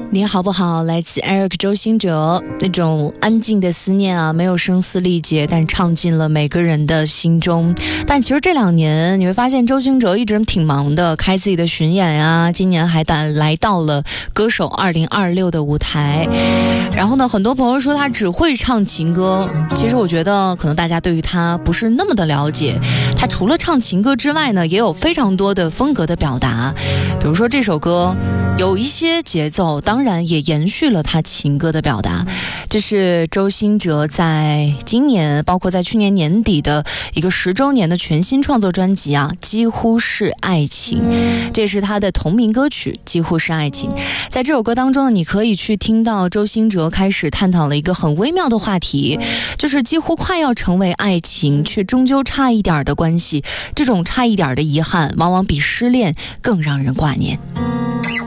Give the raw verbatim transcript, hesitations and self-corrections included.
你好不好，来自 Eric 周兴哲，那种安静的思念啊，没有声嘶力竭，但唱进了每个人的心中。但其实这两年你会发现周兴哲一直挺忙的，开自己的巡演啊，今年还来到了歌手二零二六的舞台。然后呢，很多朋友说他只会唱情歌，其实我觉得可能大家对于他不是那么的了解。他除了唱情歌之外呢，也有非常多的风格的表达，比如说这首歌有一些节奏，当然也延续了他情歌的表达。这是周兴哲在今年包括在去年年底的一个十周年的全新创作专辑啊，几乎是爱情，这是他的同名歌曲几乎是爱情。在这首歌当中呢，你可以去听到周兴哲开始探讨了一个很微妙的话题，就是几乎快要成为爱情却终究差一点的关系，这种差一点的遗憾往往比失恋更让人挂念。